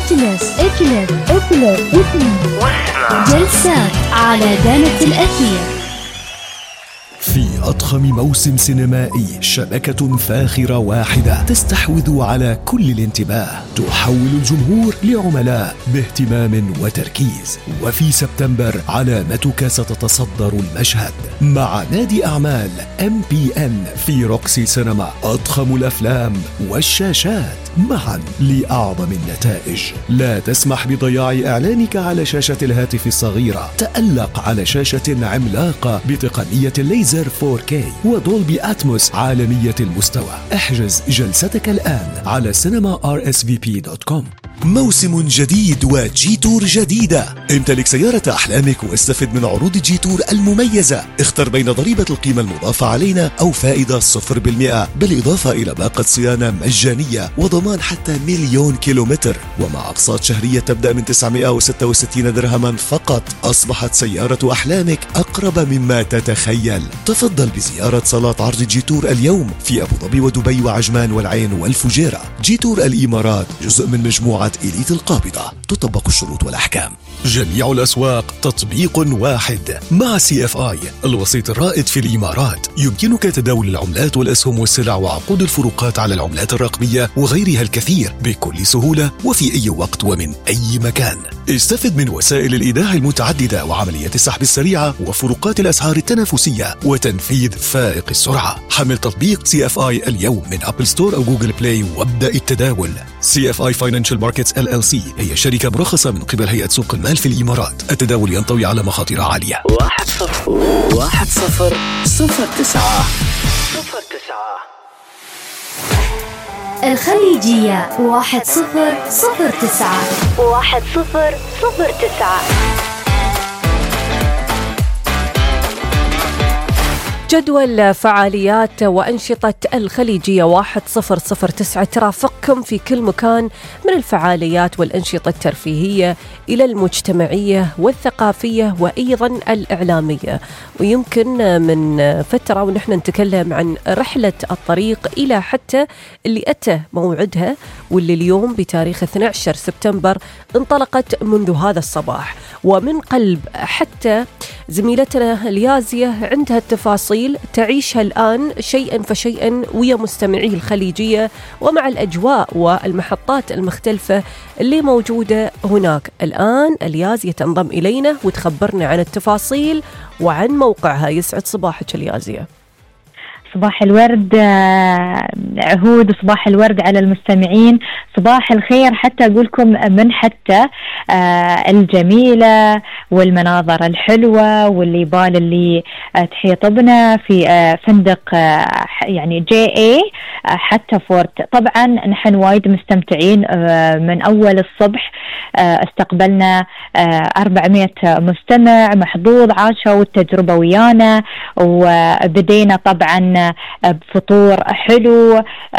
اجلس جلسات على دانة الأثير. في أضخم موسم سينمائي، شبكة فاخرة واحدة تستحوذ على كل الانتباه، تحول الجمهور لعملاء باهتمام وتركيز. وفي سبتمبر علامتك ستتصدر المشهد مع نادي أعمال MPN في روكسي سينما. أضخم الأفلام والشاشات معا لأعظم النتائج. لا تسمح بضياع إعلانك على شاشة الهاتف الصغيرة. تألق على شاشة عملاقة بتقنية الليزر 4K ودولبي أتموس عالمية المستوى. احجز جلستك الآن على cinema.rsvp.com. موسم جديد وجي تور جديدة. امتلك سيارة أحلامك واستفد من عروض جي تور المميزة. اختر بين ضريبة القيمة المضافة علينا أو فائدة 0%، بالإضافة إلى باقة صيانة مجانية وضمان حتى 1,000,000 كيلومتر، ومع أقساط شهرية تبدأ من 966 درهما فقط. أصبحت سيارة أحلامك أقرب مما تتخيل. تفضل بزيارة صالات عرض جي تور اليوم في أبو ظبي ودبي وعجمان والعين والفجيرة. جي تور الإمارات جزء من مجموعة إليت القابضة. تطبق الشروط والأحكام. جميع الأسواق تطبيق واحد مع CFI، الوسيط الرائد في الإمارات. يمكنك تداول العملات والأسهم والسلع وعقود الفروقات على العملات الرقمية وغيرها الكثير بكل سهولة وفي أي وقت ومن أي مكان. استفد من وسائل الإيداع المتعددة وعمليات السحب السريعة وفروقات الأسعار التنافسية وتنفيذ فائق السرعة. حمل تطبيق CFI اليوم من أبل ستور أو جوجل بلاي وابدأ التداول. CFI Financial Markets LLC هي شركة مرخصة من قبل هيئة سوق المال في الإمارات. التداول ينطوي على مخاطر عالية. 1009 الخليجية 1009. جدول فعاليات وأنشطة الخليجية 1009 ترافقكم في كل مكان، من الفعاليات والأنشطة الترفيهية إلى المجتمعية والثقافية وأيضا الإعلامية. ويمكن من فترة ونحن نتكلم عن رحلة الطريق إلى حتى اللي أتى موعدها، واللي اليوم بتاريخ 12 سبتمبر انطلقت منذ هذا الصباح. ومن قلب حتى زميلتنا اليازية عندها التفاصيل تعيشها الآن شيئا فشيئا ويا مستمعي الخليجية ومع الأجواء والمحطات المختلفة اللي موجودة هناك. الآن اليازية تنضم إلينا وتخبرنا عن التفاصيل وعن موقعها. يسعد صباحك اليازية. صباح الورد عهود، وصباح الورد على المستمعين. صباح الخير حتى أقولكم من حتى الجميلة والمناظر الحلوة والليبال اللي تحيط بنا في فندق يعني JA حتى فورت. طبعا نحن وايد مستمتعين. من أول الصبح استقبلنا 400 مستمع محظوظ عاشوا التجربة ويانا، وبدينا طبعا بفطور حلو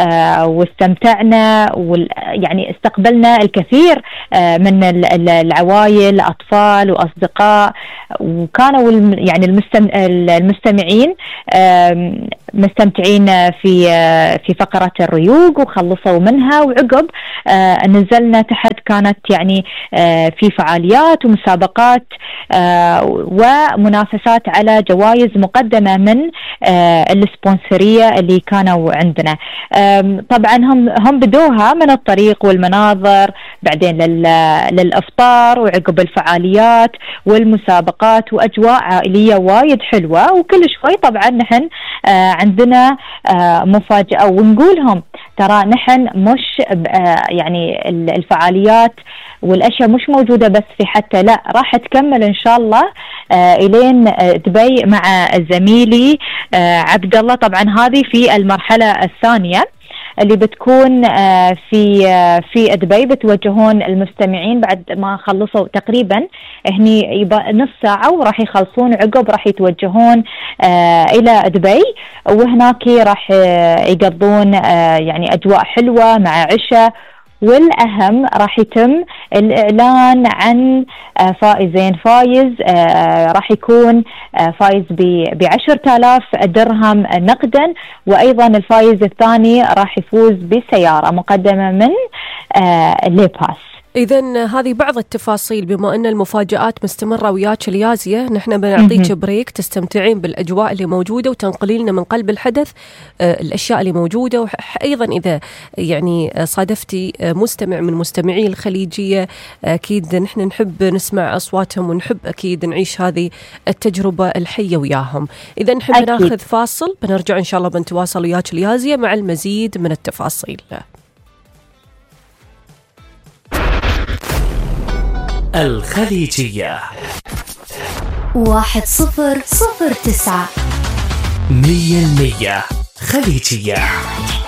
واستمتعنا، يعني استقبلنا الكثير من العوائل، أطفال وأصدقاء، وكانوا يعني المستمعين مستمتعين في فقرة الريوق وخلصوا منها. وعقب نزلنا تحت، كانت يعني في فعاليات ومسابقات ومنافسات على جوائز مقدمة من السبونسرية اللي كانوا عندنا. طبعا هم بدوها من الطريق والمناظر، بعدين للإفطار، وعقب الفعاليات والمسابقات وأجواء عائلية وايد حلوة. وكل شوي طبعا نحن عندنا مفاجأة، ونقولهم ترى نحن مش يعني الفعاليات والأشياء مش موجودة بس في حتى، لا راح تكمل إن شاء الله إلين دبي مع زميلي عبد الله. طبعا هذه في المرحلة الثانية اللي بتكون في دبي. بتوجهون المستمعين بعد ما خلصوا تقريبا هني يبقى نص ساعة وراح يخلصون، عقب راح يتوجهون إلى دبي، وهناك راح يقضون يعني أجواء حلوة مع عشاء. والأهم راح يتم الإعلان عن فائزين. فايز راح يكون فايز ب10,000 درهم نقدا، وأيضا الفايز الثاني راح يفوز بسيارة مقدمة من ليباس. إذن هذه بعض التفاصيل. بما أن المفاجآت مستمرة وياك اليازية، نحن بنعطيك بريك تستمتعين بالأجواء اللي موجودة وتنقلي لنا من قلب الحدث الأشياء اللي موجودة. وأيضا إذا يعني صادفتي مستمع من مستمعي الخليجية، أكيد نحن نحب نسمع أصواتهم ونحب أكيد نعيش هذه التجربة الحية وياهم. إذا نحب ناخذ فاصل، بنرجع إن شاء الله بنتواصل وياك اليازية مع المزيد من التفاصيل. الخليجية 1009 100% خليجية.